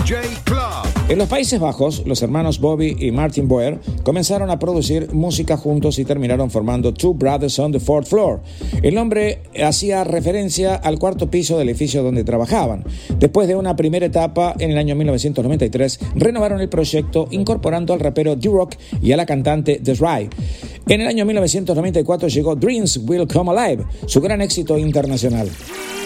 En los Países Bajos, los hermanos Bobby y Martin Boer comenzaron a producir música juntos y terminaron formando Two Brothers on the Fourth Floor. El nombre hacía referencia al cuarto piso del edificio donde trabajaban. Después de una primera etapa, en el año 1993, renovaron el proyecto incorporando al rapero D-Rock y a la cantante The Rai. En el año 1994 llegó Dreams Will Come Alive, su gran éxito internacional.